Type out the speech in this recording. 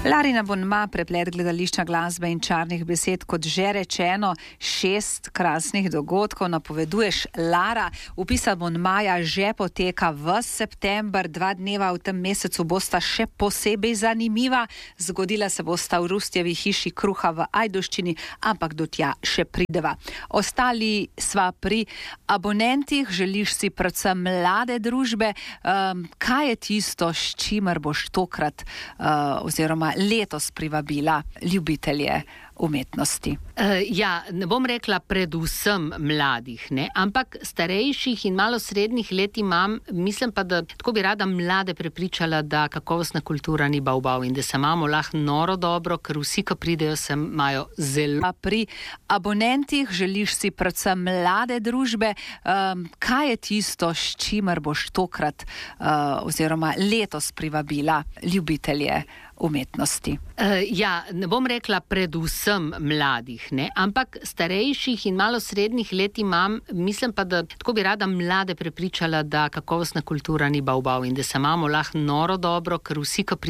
Larin abonma, preplet gledališča, glasbe in čarnih besed, kot že rečeno, 6 krasnih dogodkov napoveduješ, Lara. Vpis abonmaja že poteka v september, 2 dneva v tem mesecu bosta še posebej zanimiva. Zgodila se bosta v Rustjevi hiši kruha v Ajdovščini, ampak do tja še prideva. Ostali sva pri abonentih, želiš si predvsem mlade družbe. Kaj je tisto, s čimer boš tokrat oziroma letos privabila ljubitelje umetnosti? Ne bom rekla predvsem mladih, ne, ampak starejših in malo srednjih let imam, mislim pa, da tako bi rada mlade prepričala, da kakovostna kultura ni bav in da se imamo lahko noro dobro, ker vsi, ko pridejo, se imajo zelo. Pri abonentih želiš si predvsem mlade družbe. Kaj je tisto, s čimer boš tokrat oziroma letos privabila ljubitelje umetnosti? Ne bom rekla predvsem mladih, ne, ampak starejših in malo srednjih let imam, mislim pa, da tako bi rada mlade prepričala, da kakovostna kultura ni bav in da se imamo lahko noro dobro, ker vsi, ko